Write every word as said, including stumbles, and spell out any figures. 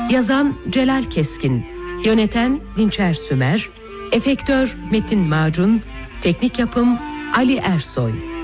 Yazan Celal Keskin, yöneten Dinçer Sümer, efektör Metin Macun, teknik yapım Ali Ersoy.